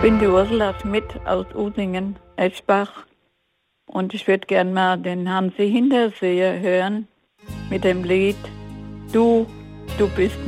bin die Ursula Schmidt aus Usingen-Eschbach und ich würde gerne mal den Hansi Hinterseher hören mit dem Lied Du bist